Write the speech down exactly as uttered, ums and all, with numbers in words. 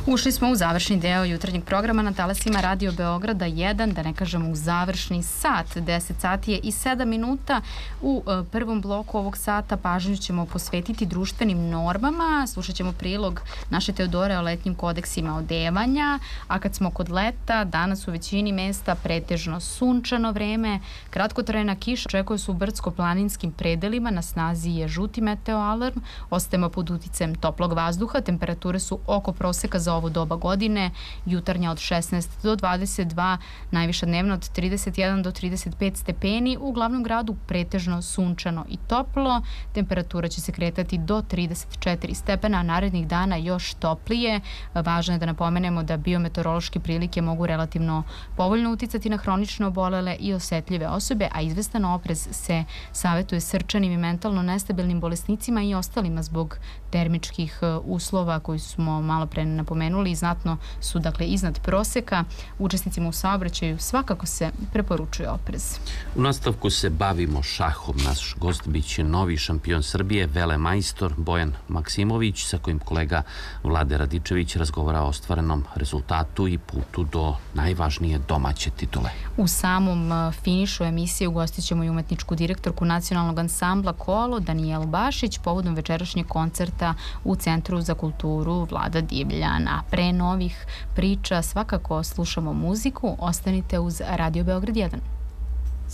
Ušli smo u završni deo jutarnjeg programa na talasima Radio Beograda jedan, da ne kažemo u završni sat. deset sati je i sedam minuta. U prvom bloku ovog sata pažnju ćemo posvetiti društvenim normama. Slušat ćemo prilog naše Teodore o letnjim kodeksima odevanja. A kad smo kod leta, danas u većini mesta pretežno sunčano vreme. Kratkotrajna kiša očekuje se u brdsko-planinskim predelima. Na snazi je žuti meteo alarm. Ostajemo pod uticajem toplog vazduha. Temperature su oko proseka za ovo doba godine, jutarnja od šesnaest do dvadeset dva, najviša dnevna od trideset jedan do trideset pet stepeni, u glavnom gradu pretežno sunčano i toplo, temperatura će se kretati do trideset četiri stepena, a narednih dana još toplije. Važno je da napomenemo da biometeorološke prilike mogu relativno povoljno uticati na hronično obolele i osetljive osobe, a izvestan oprez se savetuje srčanim i mentalno nestabilnim bolesnicima i ostalima zbog termičkih uslova koji smo malo pre napomenuli i znatno su dakle iznad proseka. Učesnicima u saobraćaju svakako se preporučuje oprez. U nastavku se bavimo šahom. Naš gost biće novi šampion Srbije, velemajstor Bojan Maksimović, sa kojim kolega Vlade Radičević razgovara o ostvarenom rezultatu i putu do najvažnije domaće titule. U samom finišu emisije ugostit ćemo i umetničku direktorku nacionalnog ansambla Kolo, Danijelu Bašić, povodom večerašnjeg koncerta u Centru za kulturu Vlada Divljan. A pre novih priča svakako slušamo muziku. Ostanite uz Radio Beograd jedan.